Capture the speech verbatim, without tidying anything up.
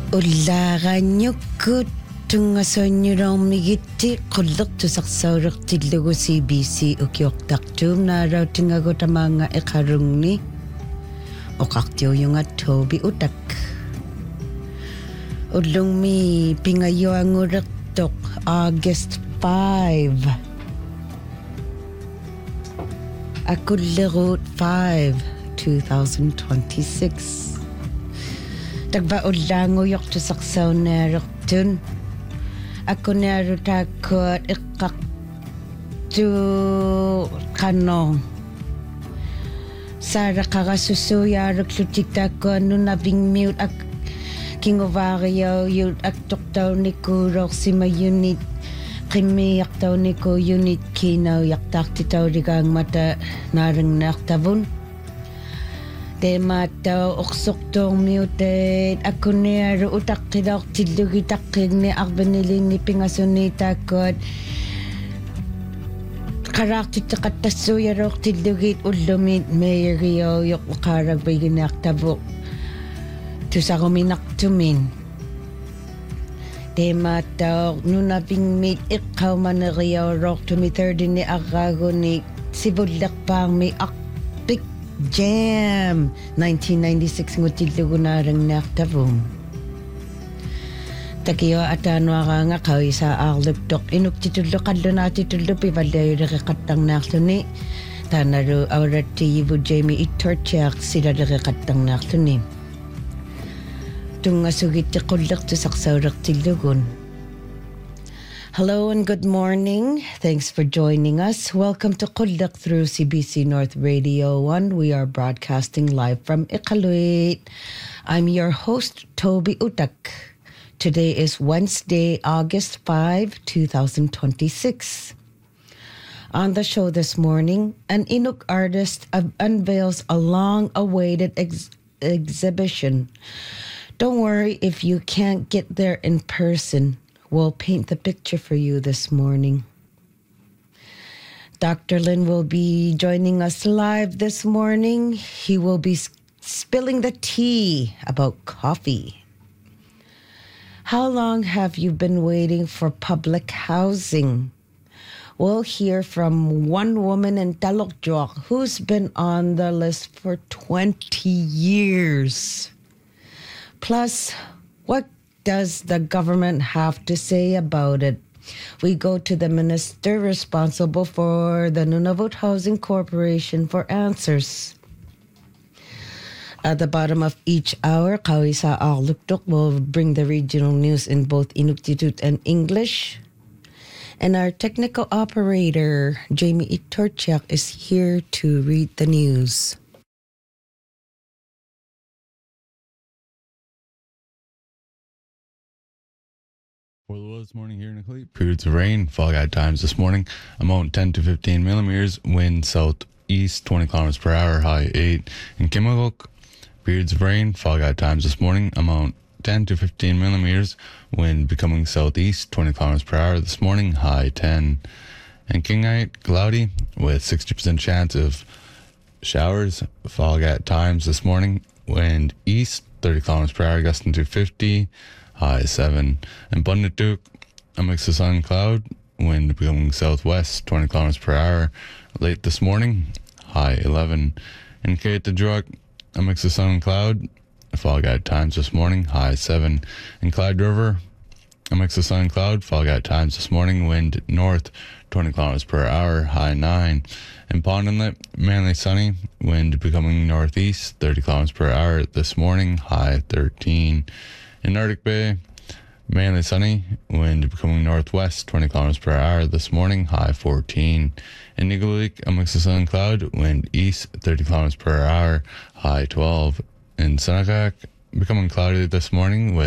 Уллаагааннуккут тунгасооннюлоормигитти qullertusarsaulертиллугу си би си укиортартуум наалаутингагутамаанга эқалунгни оқартиуйунга Toby Utak уллунгми пингаюангулертоқ August five акуллерут five twenty twenty-six таква уллаангуйортусарсауннаалертун аккуниарутааккуат эққарту қано саарақарасуссуяалуклутик тааккуаннуна вингмиут ак кинговаариауют актортауникуулоорсимаюнит qimmiiartauniku unit kiinauiartaartitaulikaangmata naalangnaartavun teemaattau orsortuormiuteet akunialu utaqqilaortillugitaqqigni arvaniliinni pingasuniitaakkuat qalaartitteqattassuuyaluortillugit ullumit meeriauyoq qaalagviginaartavu tusaruminartumin teemaattau nunapingmit iqqaumaneriaulortumi thirdini arraaguni sivullerpaarmi arpik jam nineteen ninety-six ngutillugunaalangnaartavum takio ataanuaraanga qawisa aarluptoq inuktitullu qallunaatitullu pivallayuleqeqattarnaarluni taanalu aurattiyivu Jamie Itorchiaq silaleriqattarnaarluni Hello and good morning. Thanks for joining us. Welcome to Qullaq through C B C North Radio one. We are broadcasting live from Iqaluit. I'm your host, Toby Utak. Today is Wednesday, August fifth, twenty twenty-six. On the show this morning, an Inuk artist unveils a long-awaited ex- exhibition. Don't worry if you can't get there in person. We'll paint the picture for you this morning. Doctor Lin will be joining us live this morning. He will be spilling the tea about coffee. How long have you been waiting for public housing? We'll hear from one woman in Talokjoq who's been on the list for twenty years. Plus, what does the government have to say about it? We go to the minister responsible for the Nunavut Housing Corporation for answers. At the bottom of each hour, Kawisa Arluktuk will bring the regional news in both Inuktitut and English. And our technical operator, Jamie Itorchiak, is here to read the news. For the low this morning here in Iqaluit, periods of rain, fog at times this morning, amount ten to fifteen millimeters, wind southeast twenty kilometers per hour, high eight. In Kimagok, periods of rain, fog at times this morning, amount ten to fifteen millimeters, wind becoming southeast twenty kilometers per hour this morning, high ten. In Kingite, cloudy with sixty percent chance of showers, fog at times this morning, wind east thirty kilometers per hour, gusting to fifty. High seven. In Bundatuk, a mix of sun and cloud, wind becoming southwest, twenty kilometers per hour. Late this morning, high eleven. In Kaitadruk, a mix of sun and cloud, fog at times this morning, high seven. In Clyde River, a mix of sun and cloud, fog at times this morning, wind north, twenty kilometers per hour, high nine. In Pond Inlet, mainly sunny, wind becoming northeast, thirty kilometers per hour this morning, high thirteen. In Arctic Bay, mainly sunny, wind becoming northwest, twenty kilometers per hour this morning, high fourteen. In Iqaluit, a mix of sun and cloud, wind east, thirty kilometers per hour, high twelve. In Senakak, becoming cloudy this morning with